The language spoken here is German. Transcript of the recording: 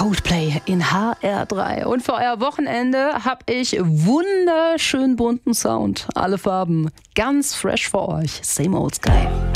Coldplay in HR3. Und für euer Wochenende habe ich wunderschön bunten Sound. Alle Farben. Ganz fresh für euch. Same Old Sky.